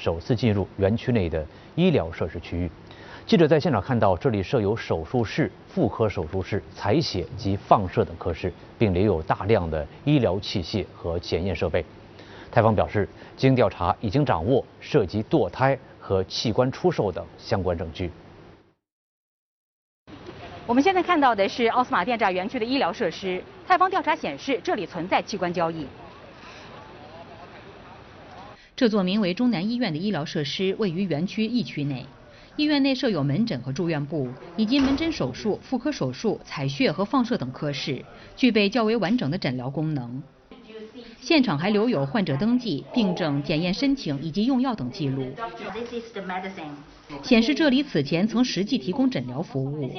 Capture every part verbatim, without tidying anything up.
首次进入园区内的医疗设施区域。记者在现场看到，这里设有手术室、妇科手术室、采血及放射等科室，并留有大量的医疗器械和检验设备。泰方表示，经调查已经掌握涉及堕胎和器官出售等相关证据。 我们现在看到的是奥斯马电栅园区的医疗设施。泰方调查显示，这里存在器官交易。这座名为中南医院的医疗设施位于园区一区内。医院内设有门诊和住院部，以及门诊手术、妇科手术、采血和放射等科室，具备较为完整的诊疗功能。现场还留有患者登记、病症、检验申请以及用药等记录，显示这里此前曾实际提供诊疗服务。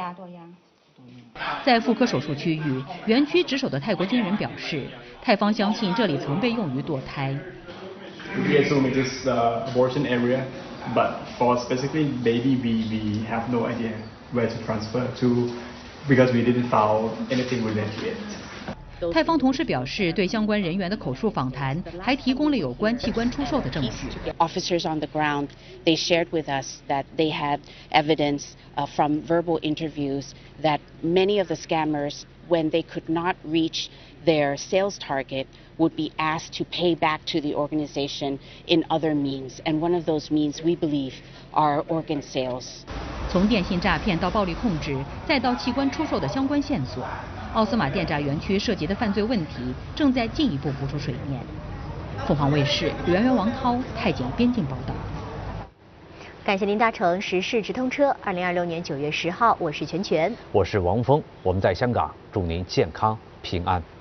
在妇科手术区域，园区值守的泰国军人表示，泰方相信这里曾被用于堕胎。 We assume it is the abortion area, but for specifically baby, we we have no idea where to transfer to because we didn't found anything related to it. 泰方同时表示，对相关人员的口述访谈还提供了有关器官出售的证据。 Officers on the ground, they shared with us that they had evidence uh, from verbal interviews that many of the scammers, when they could not reach their sales target, would be asked to pay back to the organization in other means. And one of those means, we believe, are organ sales. 从电信诈骗到暴力控制，再到器官出售的相关线索，奥斯马电栅园区涉及的犯罪问题正在进一步浮出水面。凤凰卫视袁源、王涛，泰景边境报道。 感谢您搭乘时事直通车。二零二六年九月十号，我是全全， 我是王峰，我们在香港，祝您健康平安。